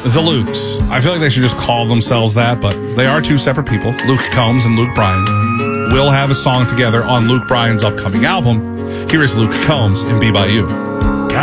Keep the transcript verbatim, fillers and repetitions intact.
The Lukes. I feel like they should just call themselves that, but they are two separate people. Luke Combs and Luke Bryan will have a song together on Luke Bryan's upcoming album. Here is Luke Combs and Be By You.